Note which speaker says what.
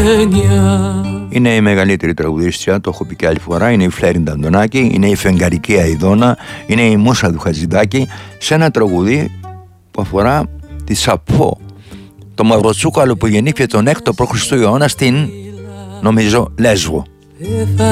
Speaker 1: Είναι η μεγαλύτερη τραγουδίστρια, το έχω πει και άλλη φορά. Είναι η Φλέριντα Αντωνάκη, είναι η Φεγγαρική Αηδόνα, είναι η Μούσα του Χατζηδάκη, σε ένα τραγουδί που αφορά τη Σαπφό, το μαυροτσούκαλο που γεννήθηκε τον 6ο π.Χ. αιώνα στην, νομίζω, Λέσβο.